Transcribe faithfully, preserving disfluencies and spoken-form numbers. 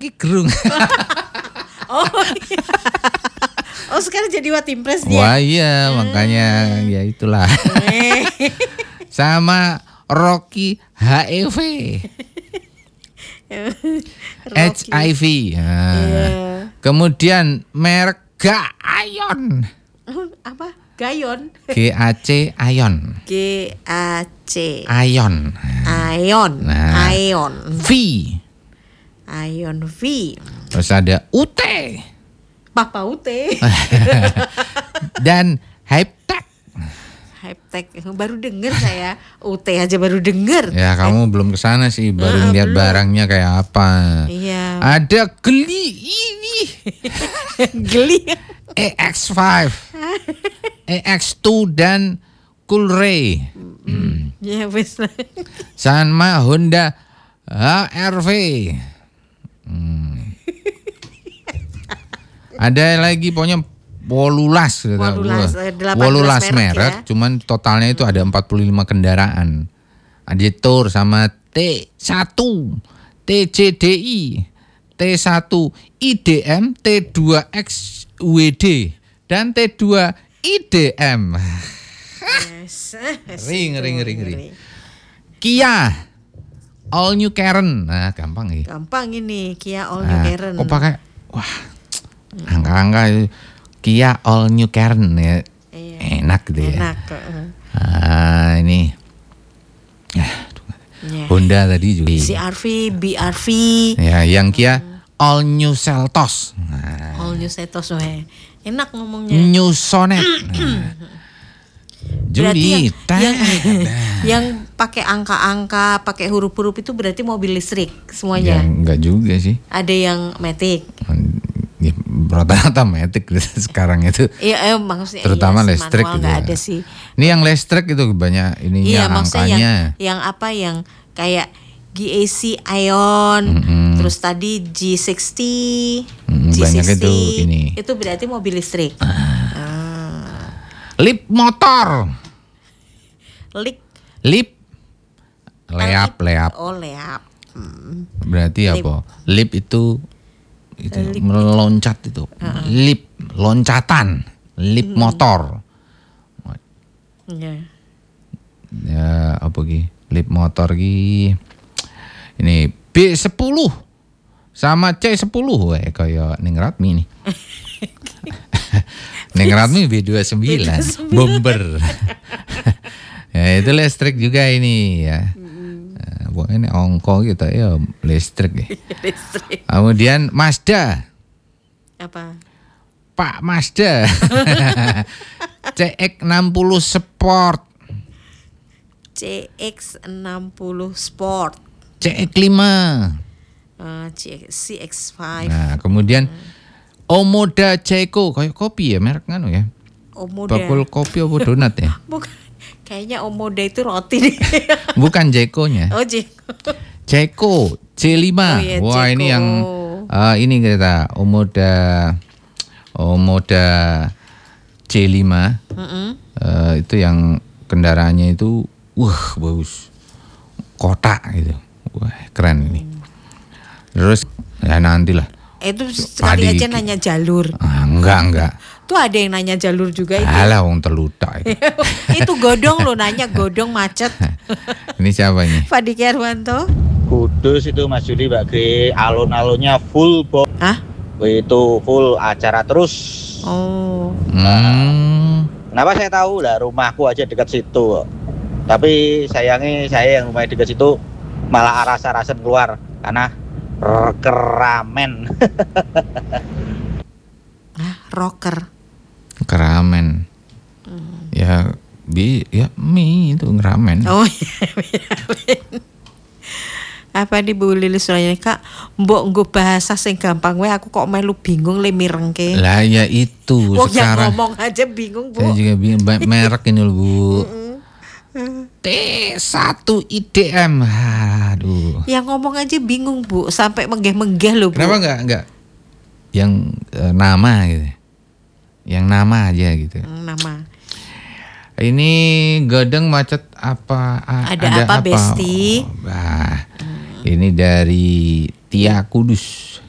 Rocky Gerung. Oh, iya. Oh sekarang jadi Watimpres dia. Wah iya, makanya ya itulah. Sama Rocky H I V. H I V. Nah. Yeah. Kemudian merek Gayon. Apa? Gayon. G A C Ayon. G A C. Ayon. Ayon. Nah. Ayon. V. Ayon V. Terus ada U T. Papa U T. Dan Hyptech. Hyptech baru denger saya. U T aja baru denger. Ya kamu belum kesana sih, baru Ah, lihat belum. barangnya kayak apa. Iya. Ada Geli ini. Geli. A X lima, A X dua dan Coolray. Hmm. Ya wes. Sama Honda H R V. Hmm. Ada lagi pokoknya Wolulas, Wolulas, eh, delapan belas Wolulas merek merek, ya. cuman totalnya itu ada empat puluh lima kendaraan. Ada Tour sama T satu, T C D I, T satu I D M, T dua X W D dan T dua I D M. Yes. Ring ring ring ring. Kia All New Karen. Nah, gampang ya. Gampang ini Kia All New Nah, Karen. kok pakai wah. Angka-angka itu Kia All New Karen ya. Iya. Enak gitu ya. Enak. Ah, ini. Ya, Ya. Honda tadi juga. C R V, B R V. Ya, yang Kia All New Seltos. Nah, All New Setos we. Enak ngomongnya. New Sonet. Nah. Berarti Julita. yang, yang, yang pakai angka-angka, pakai huruf-huruf itu berarti mobil listrik Ya, semuanya. enggak juga sih. Ada yang matic. Ya, rata-rata matic sekarang itu. Iya, eh, maksudnya Terutama iya, listrik manual gitu nggak ya. ada sih. Ini yang listrik itu banyak ininya Iya, maksudnya yang, angkanya. yang apa yang kayak G A C Ion, Mm-mm. terus tadi G enam puluh, Mm, G banyak enam puluh, itu ini. itu berarti mobil listrik. Lip motor. Lik, Lip. Leap, leap. oh leap. Hmm. Berarti Lip. apa? Lip itu itu Lip meloncat itu. Lip, loncatan. Lip motor. Ya. Ya, apa ki? Lip motor ki. Ini B sepuluh sama C sepuluh wae kaya ning Ratmi nih. Ning Ratmi B dua puluh sembilan bomber. Ya itu listrik juga ini ya. Nah, pokoknya ini ongko kita ya listrik ya. Listrik. Kemudian Mazda, Apa? Pak Mazda. C X enam puluh Sport, C X enam puluh Sport, C X lima. uh, C X lima, Nah, kemudian Omoda Ceko, kayak kopi ya merek nganu ya. Omoda. Bakul kopi apa donat ya? Bukan, kayaknya Omoda itu roti deh. Bukan Cekonya. Oh, J. Ceko C lima. Oh iya, Wah, Ceko. ini yang uh, ini kita Omoda Omoda C lima. Mm-mm. Uh, itu yang kendaraannya itu wah bagus. Kotak gitu. Wah, keren ini. Terus ya nantilah. Itu sekali Padi. aja nanya jalur. Ah, enggak, enggak. Tuh ada yang nanya jalur juga itu. Alah wong terlutak itu. Itu godong lo nanya godong macet. Ini siapa ini? Pak Diki Arwanto. Kudus itu Mas Juli bagi alun-alunnya full bom. Hah? Itu full acara terus. Oh. Hmm. Kenapa saya tahu lah rumahku aja dekat situ. Tapi sayangnya saya yang rumahnya dekat situ malah rasa-rasen keluar karena r- keramen. Ah, rocker. Keramen. Ya bi ya mie itu ngeramen. Oh iya. Apa di Bu Lilis Surayani Kak, mbok nggo bahasa sing gampang wae aku kok melu bingung le mirengke. Lah ya itu Wong yang sekarang. ngomong aja bingung, Bu. Saya juga bingung ba- merek ini loh Bu. T satu I D M. Aduh. Yang ngomong aja bingung, Bu, sampai menggeh-menggeh loh, Bu. Kenapa enggak enggak yang eh, nama gitu. Yang nama aja gitu. Hmm, nama. Ini Godeng macet apa? a- Ada apa, Besti? Oh, bah. Ini dari Tia Kudus.